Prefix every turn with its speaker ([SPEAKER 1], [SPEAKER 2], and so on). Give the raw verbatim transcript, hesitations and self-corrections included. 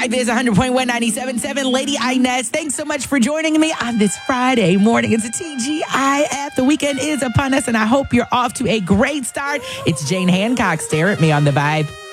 [SPEAKER 1] Vibe is one hundred point one, ninety-seven point seven. Lady Inez, thanks so much for joining me on this Friday morning. It's a T G I F. The weekend is upon us, and I hope you're off to a great start. It's Jane Hancock. Stare at me on the Vibe.